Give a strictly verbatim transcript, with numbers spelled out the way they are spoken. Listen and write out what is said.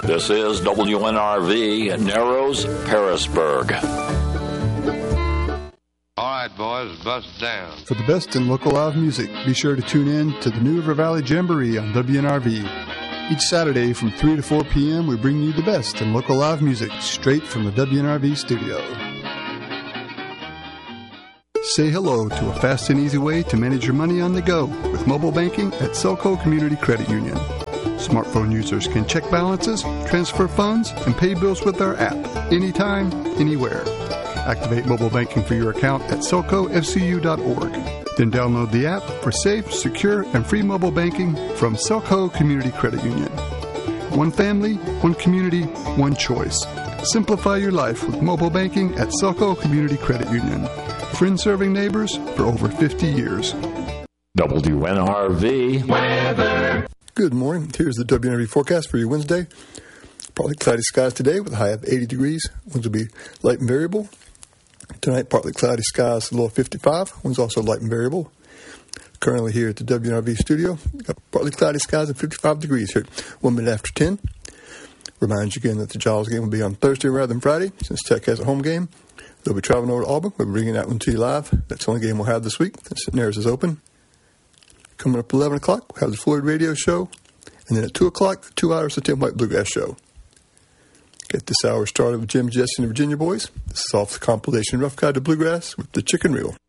This is W N R V, Narrows, Parisburg. All right, boys, bust down. For the best in local live music, be sure to tune in to the New River Valley Jamboree on W N R V. Each Saturday from three to four p.m., we bring you the best in local live music straight from the W N R V studio. Say hello to a fast and easy way to manage your money on the go with mobile banking at Selco Community Credit Union. Smartphone users can check balances, transfer funds, and pay bills with our app anytime, anywhere. Activate mobile banking for your account at selco f c u dot org. Then download the app for safe, secure, and free mobile banking from Selco Community Credit Union. One family, one community, one choice. Simplify your life with mobile banking at Selco Community Credit Union. Friends serving neighbors for over fifty years. W N R V weather. Good morning. Here's the W N R V forecast for your Wednesday. Partly cloudy skies today with a high of eighty degrees. Winds will be light and variable. Tonight, partly cloudy skies, low of fifty-five. Winds also light and variable. Currently here at the W N R V studio, got partly cloudy skies at fifty-five degrees here, one minute after ten. Reminds you again that the Giles game will be on Thursday rather than Friday, since Tech has a home game. They'll be traveling over to Auburn. We'll be bringing that one to you live. That's the only game we'll have this week. Since Nares is open. Coming up at eleven o'clock, we'll have the Floyd Radio Show. And then at two o'clock, two hours, the Tim White Bluegrass Show. Get this hour started with Jim, Jesse, and the Virginia Boys. This is off the compilation Rough Guide to Bluegrass with the Chicken Reel.